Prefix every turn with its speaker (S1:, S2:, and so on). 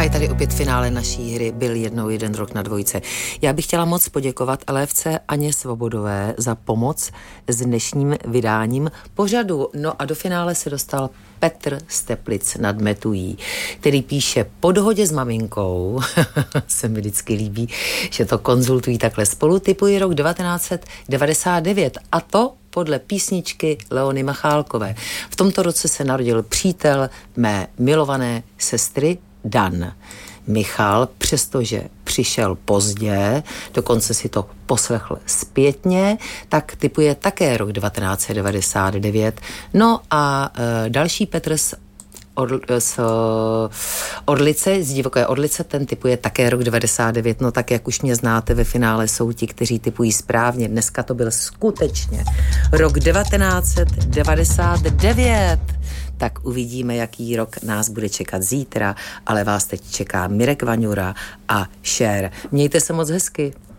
S1: A je tady opět finále naší hry Byl jednou jeden rok na dvojce. Já bych chtěla moc poděkovat Elévce Aně Svobodové za pomoc s dnešním vydáním pořadu. No a do finále se dostal Petr z Teplic nad Metují, který píše: po dohodě s maminkou, se mi vždycky líbí, že to konzultují takhle spolu, typuji rok 1999, a to podle písničky Leony Machálkové. V tomto roce se narodil přítel mé milované sestry Dan. Michal, přestože přišel pozdě, dokonce si to poslechl zpětně, tak tipuje také rok 1999. No a další Petr z Orlice, z divoké Orlice, ten tipuje také rok 99, no tak jak už mě znáte, ve finále jsou ti, kteří tipují správně. Dneska to byl skutečně rok 1999. Tak uvidíme, jaký rok nás bude čekat zítra, ale vás teď čeká Mirek Vaňura a Cher. Mějte se moc hezky.